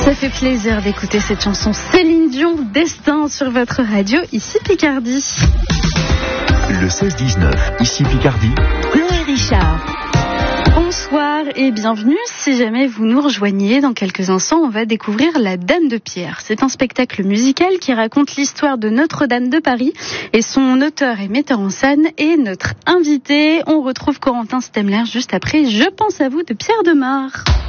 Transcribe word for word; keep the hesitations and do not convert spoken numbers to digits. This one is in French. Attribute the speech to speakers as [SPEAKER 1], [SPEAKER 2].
[SPEAKER 1] Ça fait plaisir d'écouter cette chanson Céline Dion, Destin, sur votre radio, ici Picardie.
[SPEAKER 2] Le seize dix-neuf, ici Picardie.
[SPEAKER 1] Chloé Richard. Bonsoir et bienvenue. Si jamais vous nous rejoignez, dans quelques instants, on va découvrir La Dame de Pierre. C'est un spectacle musical qui raconte l'histoire de Notre-Dame de Paris et son auteur et metteur en scène est notre invité. On retrouve Corentin Stemler juste après Je pense à vous de Pierre Demar.